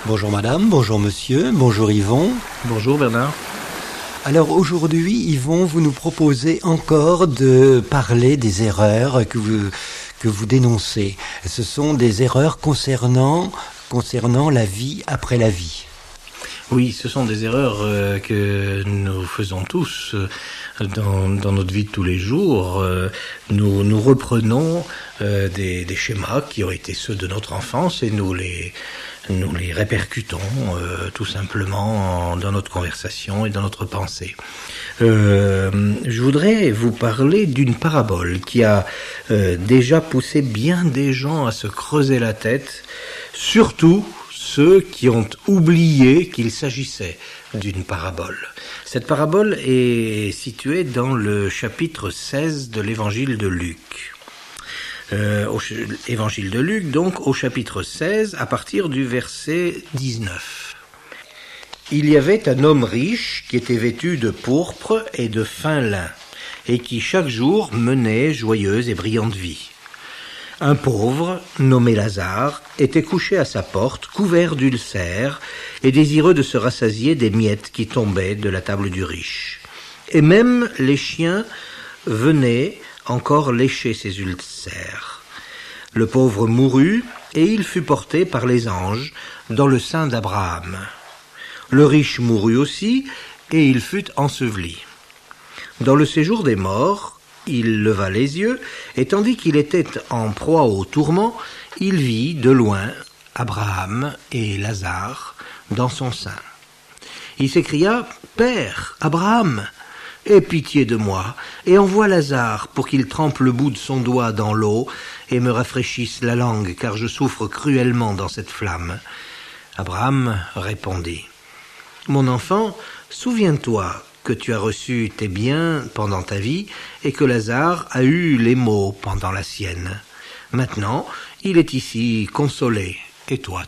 Bonjour madame, bonjour monsieur, bonjour Yvon. Bonjour Bernard. Alors aujourd'hui Yvon, vous nous proposez encore de parler des erreurs que vous dénoncez. Ce sont des erreurs concernant la vie après la vie. Oui, ce sont des erreurs que nous faisons tous dans notre vie de tous les jours. Nous reprenons des schémas qui ont été ceux de notre enfance et nous les répercutons tout simplement dans notre conversation et dans notre pensée. Je voudrais vous parler d'une parabole qui a déjà poussé bien des gens à se creuser la tête, surtout ceux qui ont oublié qu'il s'agissait d'une parabole. Cette parabole est située dans le chapitre 16 de l'évangile de Luc. Évangile de Luc, donc au chapitre 16, à partir du verset 19. Il y avait un homme riche qui était vêtu de pourpre et de fin lin, et qui chaque jour menait joyeuse et brillante vie. Un pauvre, nommé Lazare, était couché à sa porte, couvert d'ulcères, et désireux de se rassasier des miettes qui tombaient de la table du riche. Et même les chiens venaient encore lécher ses ulcères. Le pauvre mourut, et il fut porté par les anges dans le sein d'Abraham. Le riche mourut aussi, et il fut enseveli. Dans le séjour des morts, il leva les yeux, et tandis qu'il était en proie au tourment, il vit de loin Abraham et Lazare dans son sein. Il s'écria « Père, Abraham, aie pitié de moi, et envoie Lazare pour qu'il trempe le bout de son doigt dans l'eau et me rafraîchisse la langue, car je souffre cruellement dans cette flamme. » Abraham répondit « Mon enfant, souviens-toi que tu as reçu tes biens pendant ta vie et que Lazare a eu les maux pendant la sienne. Maintenant, il est ici consolé et toi tu souffres. »